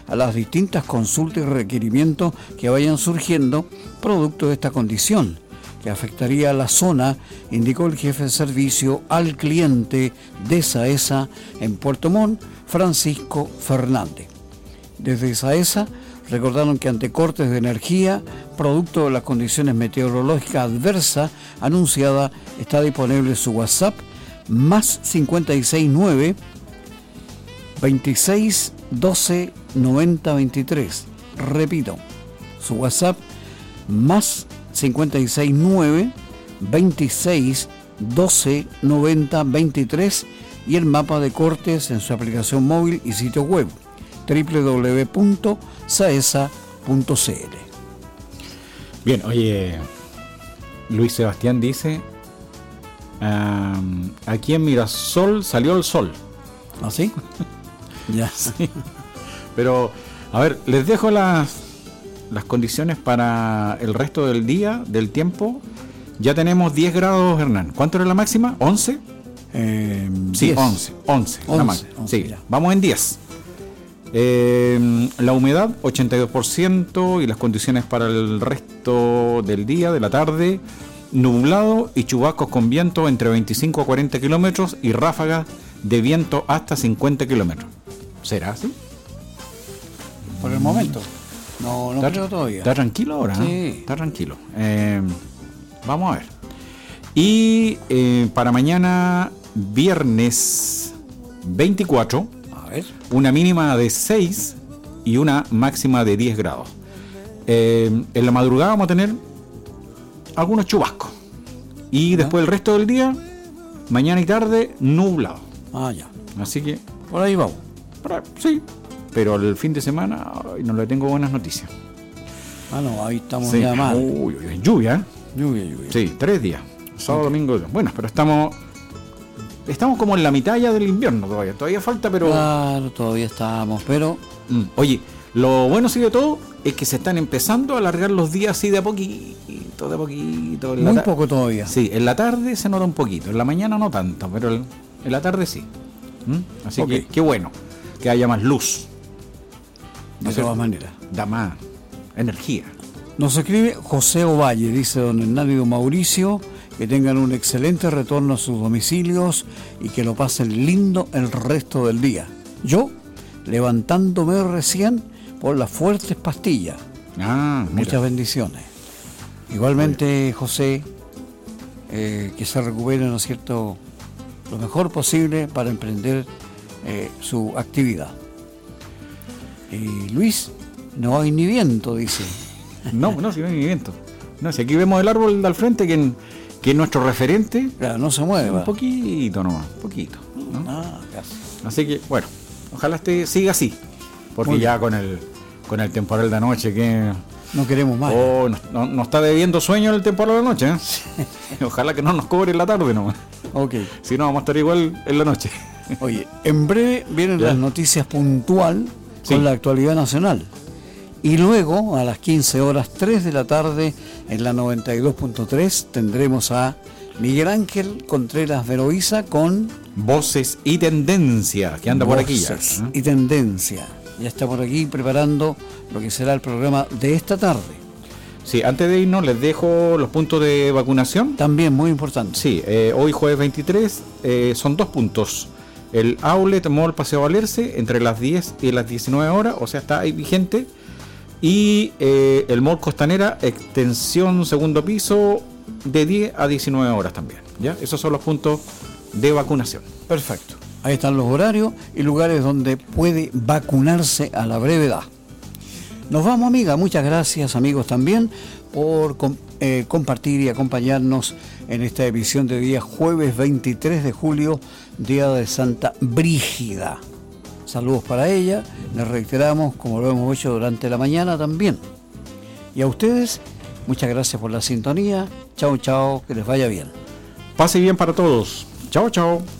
a las distintas consultas y requerimientos que vayan surgiendo producto de esta condición, que afectaría a la zona, indicó el jefe de servicio al cliente de SAESA en Puerto Montt, Francisco Fernández. Desde SAESA recordaron que ante cortes de energía, producto de las condiciones meteorológicas adversas anunciadas, está disponible su WhatsApp más 569 26 12 90 23. Repito, su WhatsApp más 569 26 12 90 23 y el mapa de cortes en su aplicación móvil y sitio web www.saesa.cl. Bien, oye, Luis Sebastián dice, aquí en Mirasol salió el sol. ¿Ah, sí? Ya. Sí. Pero, a ver, les dejo las condiciones para el resto del día, del tiempo. Ya tenemos 10 grados, Hernán. ¿Cuánto era la máxima? ¿11? Sí, 11. La máxima. Sí, ya. Vamos en 10. La humedad 82% y las condiciones para el resto del día, de la tarde, nublado y chubascos con viento entre 25 a 40 kilómetros y ráfagas de viento hasta 50 kilómetros. ¿Será así? Por el momento. No creo todavía. ¿Está tranquilo ahora? Sí. Está tranquilo. Vamos a ver. Y para mañana, viernes 24, a ver, una mínima de 6 y una máxima de 10 grados. En la madrugada vamos a tener algunos chubascos. Y después el resto del día, mañana y tarde, nublado. Ah, ya. Así que... por ahí vamos. Sí. Pero el fin de semana no le tengo buenas noticias. Ah, no, ahí estamos Sí. ya mal. Lluvia, ¿eh? Lluvia. Sí, 3 días. Sábado, domingo. Bueno, pero estamos como en la mitad ya del invierno todavía. Todavía falta, pero... Claro, todavía estamos, pero... Oye, lo bueno sí de todo es que se están empezando a alargar los días así de a poquito, de poquito. Muy poco todavía. Sí, en la tarde se nota un poquito, en la mañana no tanto, pero en la tarde sí. Así que qué bueno que haya más luz. De todas maneras. Da más energía. Nos escribe José Ovalle, dice don Hernán y don Mauricio, que tengan un excelente retorno a sus domicilios y que lo pasen lindo el resto del día. Yo, levantándome recién por las fuertes pastillas. Muchas bendiciones. Igualmente, José, que se recupere, ¿no es cierto?, lo mejor posible para emprender su actividad. Luis, no hay ni viento, dice. No, si no hay ni viento. No, si aquí vemos el árbol de al frente que es nuestro referente. Claro, no se mueve. Un poquito nomás, poquito, ¿no? Casi. Así que, bueno, ojalá siga así. Porque ya con el temporal de anoche que... no queremos más. Nos está debiendo sueño el temporal de anoche, ¿eh? Ojalá que no nos cobre en la tarde nomás. Ok. Si no, vamos a estar igual en la noche. Oye, en breve vienen las noticias puntual con la actualidad nacional. Y luego, a las 15 horas, 3 de la tarde, en la 92.3, tendremos a Miguel Ángel Contreras Veroiza con... Voces y Tendencia, que anda por aquí ya. Voces y Tendencia. Ya está por aquí preparando lo que será el programa de esta tarde. Sí, antes de irnos les dejo los puntos de vacunación. También muy importante. Sí, hoy jueves 23 son 2 puntos. El Outlet Mall Paseo Valerse entre las 10 y las 19 horas, o sea, está ahí vigente. Y el Mall Costanera, extensión segundo piso, de 10 a 19 horas también. ¿Ya? Esos son los puntos de vacunación. Perfecto. Ahí están los horarios y lugares donde puede vacunarse a la brevedad. Nos vamos, amiga. Muchas gracias, amigos, también por compartir y acompañarnos en esta edición de día jueves 23 de julio, día de Santa Brígida. Saludos para ella, les reiteramos, como lo hemos hecho durante la mañana también. Y a ustedes, muchas gracias por la sintonía. Chao, que les vaya bien. Pase bien para todos. Chao.